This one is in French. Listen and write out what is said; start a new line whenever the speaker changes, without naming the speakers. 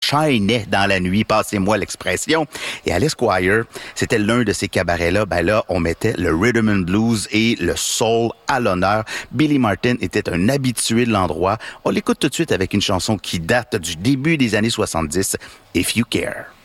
shinait dans la nuit, passez-moi l'expression. Et à l'Esquire, c'était l'un de ces cabarets-là. Ben là, on mettait le rhythm and blues et le soul à l'honneur. Billy Martin était un habitué de l'endroit. On l'écoute tout de suite avec une chanson qui date du début des années 70, If You Care.